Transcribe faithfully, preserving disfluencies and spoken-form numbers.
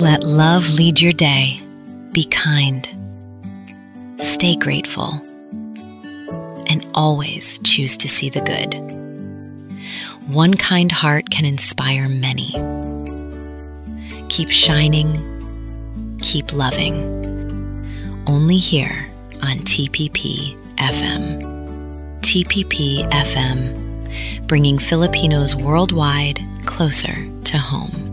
Let love lead your day. Be kind. Stay grateful. And always choose to see the good. One kind heart can inspire many. Keep shining. Keep loving. Only here on T P P F M. T P P F M, bringing Filipinos worldwide closer to home.